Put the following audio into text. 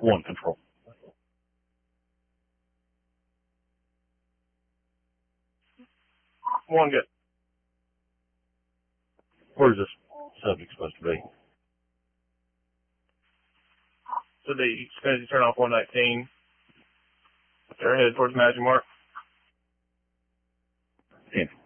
One control. One good. Where's this subject supposed to be? So as soon as you turn off 119, they're headed towards Magic Mark. 10.